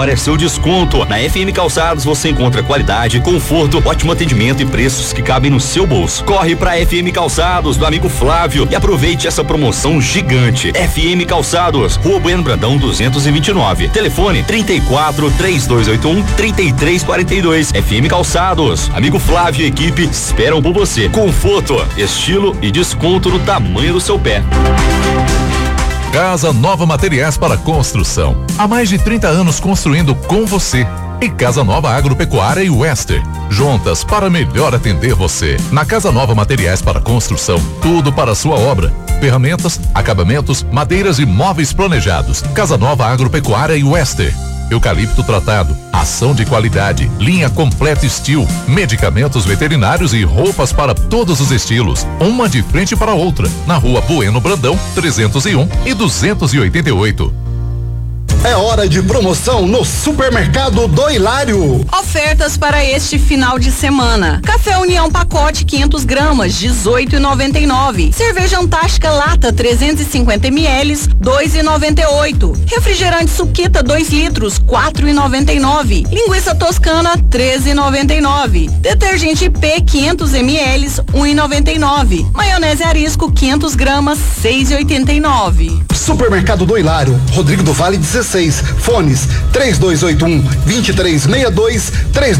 Agora é seu desconto. Na FM Calçados você encontra qualidade, conforto, ótimo atendimento e preços que cabem no seu bolso. Corre pra FM Calçados, do amigo Flávio, e aproveite essa promoção gigante. FM Calçados, Rua Bueno Brandão 229. Telefone 34 3281 3342. FM Calçados, amigo Flávio e equipe esperam por você. Conforto, estilo e desconto no tamanho do seu pé. Casa Nova Materiais para Construção. Há mais de 30 anos construindo com você. E Casa Nova Agropecuária e Wester. Juntas para melhor atender você. Na Casa Nova Materiais para Construção, tudo para a sua obra. Ferramentas, acabamentos, madeiras e móveis planejados. Casa Nova Agropecuária e Wester. Eucalipto tratado, ação de qualidade, linha completa Steel, medicamentos veterinários e roupas para todos os estilos, uma de frente para a outra, na Rua Bueno Brandão, 301 e 288. É hora de promoção no Supermercado do Hilário. Ofertas para este final de semana. Café União pacote 500 gramas, 18,99. Cerveja Antártica lata 350 ml, 2,98. Refrigerante Suquita 2 litros, 4,99. Linguiça Toscana 13,99. Detergente IP 500 ml, 1,99. Maionese Arisco 500 gramas, 6,89. Supermercado do Hilário, Rodrigo do Vale 16. Fones 3281-2362,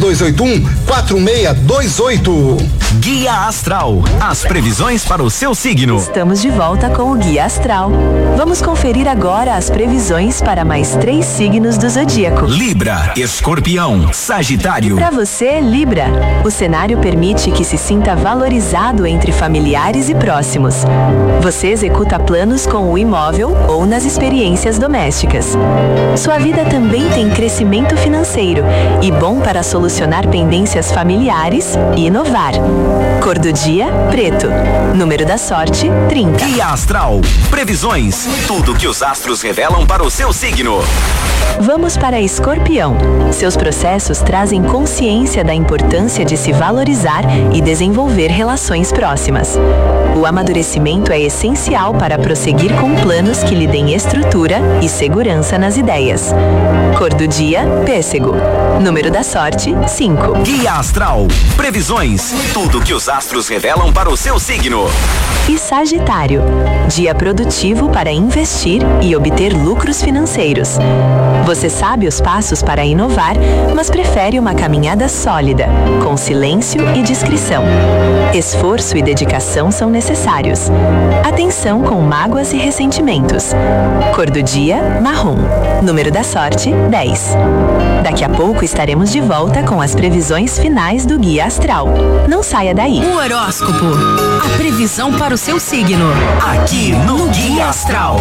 3281-4628. Guia Astral, as previsões para o seu signo. Estamos de volta com o Guia Astral. Vamos conferir agora as previsões para mais 3 signos do zodíaco. Libra, Escorpião, Sagitário. Para você, Libra, o cenário permite que se sinta valorizado entre familiares e próximos. Você executa planos com o imóvel ou nas experiências domésticas. Sua vida também tem crescimento financeiro e bom para solucionar pendências familiares e inovar. Cor do dia, preto. Número da sorte, 30. Guia Astral, previsões, tudo que os astros revelam para o seu signo. Vamos para Escorpião. Seus processos trazem consciência da importância de se valorizar e desenvolver relações próximas. O amadurecimento é essencial para prosseguir com planos que lhe deem estrutura e segurança nas ideias. Cor do dia, pêssego. Número da sorte, 5. Guia Astral, previsões, tudo que os astros revelam para o seu signo. E Sagitário, dia produtivo para investir e obter lucros financeiros. Você sabe os passos para inovar, mas prefere uma caminhada sólida, com silêncio e discrição. Esforço e dedicação são necessários. Atenção com mágoas e ressentimentos. Cor do dia, marrom. Número da sorte, 10. Daqui a pouco estaremos de volta com as previsões finais do Guia Astral. Não saia daí. O horóscopo, a previsão para o seu signo. Aqui no Guia Astral.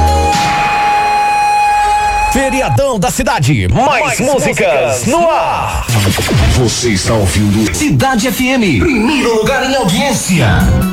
Feriadão da cidade, mais músicas no ar. Você está ouvindo Cidade FM, primeiro lugar em audiência.